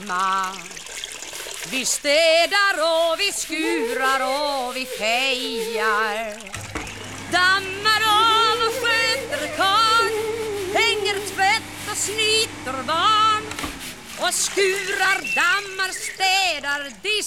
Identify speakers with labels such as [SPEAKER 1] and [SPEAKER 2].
[SPEAKER 1] hemma. Vi städar och vi skurar och vi fejar. Dammar av och sköter karl, hänger tvätt och snyter barn. Och skurar, dammar, städar, diskar